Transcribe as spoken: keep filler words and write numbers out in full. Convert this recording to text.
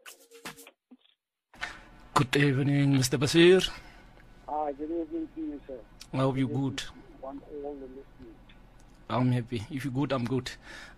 Good evening, Mister Basir. Hi, good evening to you, sir. I hope you're good. One all the listeners. I'm happy. If you're good, I'm good.